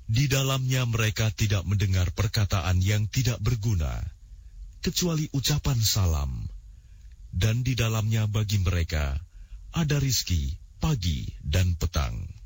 Di dalamnya mereka tidak mendengar perkataan yang tidak berguna, kecuali ucapan salam. Dan di dalamnya bagi mereka ada rizki pagi dan petang.